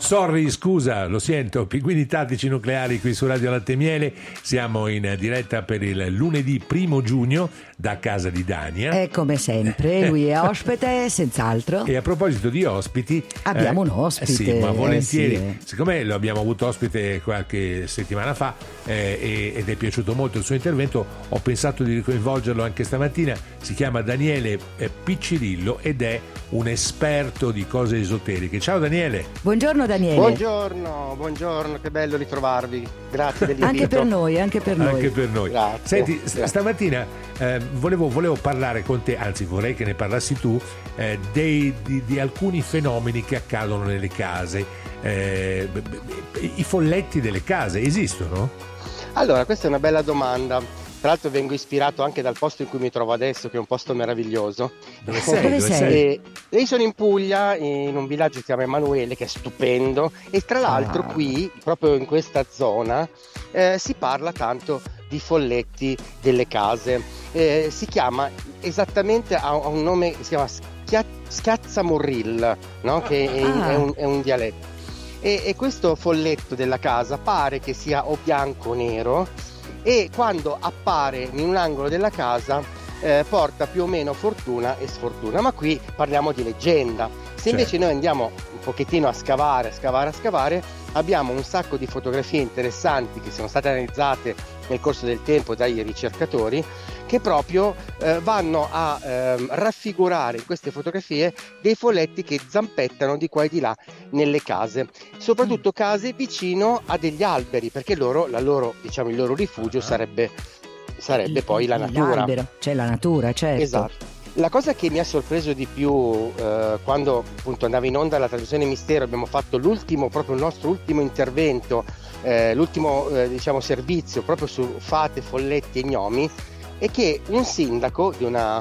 Sorry, scusa, lo sento, pinguini tattici nucleari qui su Radio Latte e Miele. Siamo in diretta per il lunedì 1 giugno da casa di Dania. E come sempre, lui è ospite, senz'altro. E a proposito di ospiti, abbiamo un ospite. Sì, ma volentieri. Sì. Siccome lo abbiamo avuto ospite qualche settimana fa ed è piaciuto molto il suo intervento, ho pensato di coinvolgerlo anche stamattina. Si chiama Daniele Piccirillo ed è un esperto di cose esoteriche. Ciao Daniele. Buongiorno Daniele. Buongiorno, che bello ritrovarvi. Grazie dell'invito. Anche per noi. Anche per noi. Grazie. Senti, stamattina volevo parlare con te, anzi vorrei che ne parlassi tu, di alcuni fenomeni che accadono nelle case. I folletti delle case esistono? Allora, questa è una bella domanda. Tra l'altro vengo ispirato anche dal posto in cui mi trovo adesso, che è un posto meraviglioso. Dove sei? E io sono in Puglia, in un villaggio che si chiama Emanuele, che è stupendo, e tra l'altro qui, proprio in questa zona, si parla tanto di folletti delle case. Si chiama esattamente, ha un nome, si chiama Schiazzamurrill, no? Che è un dialetto. E questo folletto della casa pare che sia o bianco o nero, e quando appare in un angolo della casa porta più o meno fortuna e sfortuna, ma qui parliamo di leggenda. Se invece noi andiamo un pochettino a scavare, abbiamo un sacco di fotografie interessanti che sono state analizzate nel corso del tempo dai ricercatori, che proprio vanno a raffigurare in queste fotografie dei folletti che zampettano di qua e di là nelle case, soprattutto case vicino a degli alberi, perché il loro rifugio sarebbe poi la natura. L'albero, cioè la natura, certo. Esatto. La cosa che mi ha sorpreso di più quando appunto andava in onda la trasmissione Mistero, abbiamo fatto il nostro ultimo intervento, l'ultimo servizio proprio su fate, folletti e gnomi, è che un sindaco di una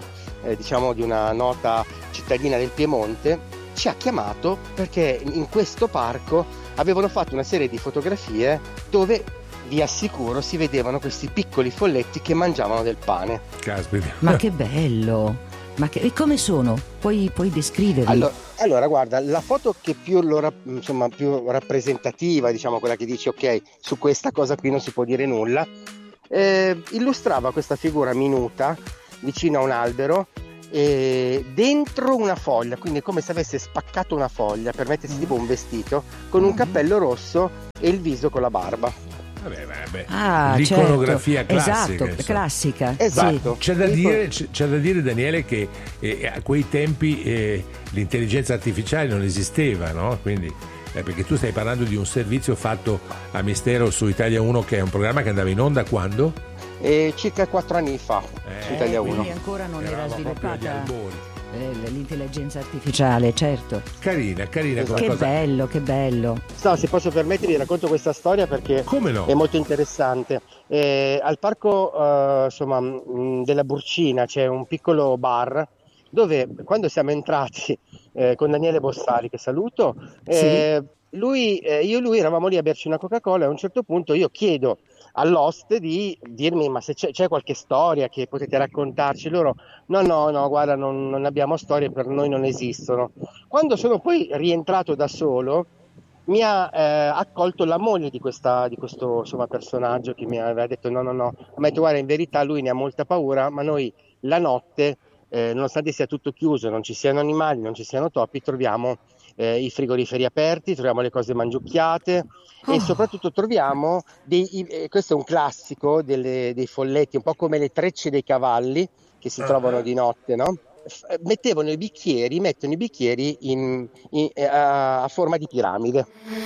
nota cittadina del Piemonte ci ha chiamato perché in questo parco avevano fatto una serie di fotografie dove, vi assicuro, si vedevano questi piccoli folletti che mangiavano del pane. Caspita. Ma che bello! E come sono? Puoi descriverli? Allora, guarda, la foto che più rappresentativa, quella che dici ok, su questa cosa qui non si può dire nulla, illustrava questa figura minuta vicino a un albero, dentro una foglia, quindi come se avesse spaccato una foglia per mettersi tipo un vestito, con un cappello rosso e il viso con la barba. Vabbè. L'iconografia classica. Esatto, classica. Esatto. C'è da dire, Daniele, che a quei tempi l'intelligenza artificiale non esisteva, no? Quindi perché tu stai parlando di un servizio fatto a Mistero su Italia 1, che è un programma che andava in onda quando? Circa 4 anni fa su Italia 1. Quindi ancora non era sviluppata l'intelligenza artificiale, certo. Carina Esatto. come cosa. Che bello. No, se posso permettermi, racconto questa storia perché Come no? è molto interessante. Al parco della Burcina c'è un piccolo bar dove, quando siamo entrati con Daniele Bossari, che saluto, io e lui eravamo lì a berci una Coca-Cola, e a un certo punto io chiedo all'oste di dirmi ma se c'è qualche storia che potete raccontarci. Loro no, guarda, non abbiamo storie, per noi non esistono. Quando sono poi rientrato da solo, mi ha accolto la moglie di questo personaggio, che mi aveva detto no, mi ha detto guarda, in verità lui ne ha molta paura, ma noi la notte, nonostante sia tutto chiuso, non ci siano animali, non ci siano topi, troviamo i frigoriferi aperti, troviamo le cose mangiucchiate e soprattutto troviamo questo è un classico dei folletti, un po' come le trecce dei cavalli che si trovano di notte, no? Mettono i bicchieri a forma di piramide.